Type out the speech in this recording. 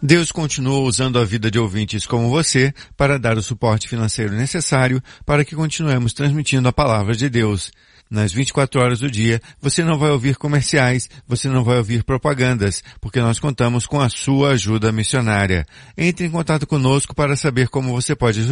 Deus continua usando a vida de ouvintes como você para dar o suporte financeiro necessário para que continuemos transmitindo a palavra de Deus. Nas 24 horas do dia, você não vai ouvir comerciais, você não vai ouvir propagandas, porque nós contamos com a sua ajuda missionária. Entre em contato conosco para saber como você pode